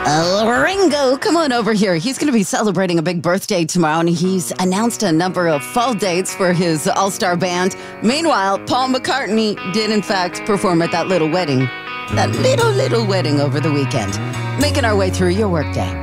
Ringo, come on over here. He's going to be celebrating a big birthday tomorrow, and he's announced a number of fall dates for his all-star band. Meanwhile, Paul McCartney did, in fact, perform at that little wedding. That little wedding over the weekend. Making our way through your workday.